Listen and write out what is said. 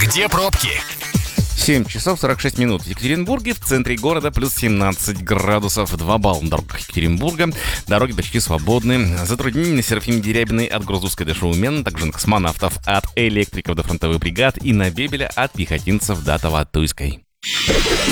Где пробки? 7 часов 46 минут. В Екатеринбурге, в центре города, плюс 17 градусов. 2 балла на дорогах Екатеринбурга. Дороги почти свободны. Затруднения на Серафиме Дерябиной от Грузовской до Шоумен, также на космонавтов от электриков до фронтовых бригад и на Бебеля от пехотинцев до Таватуйской.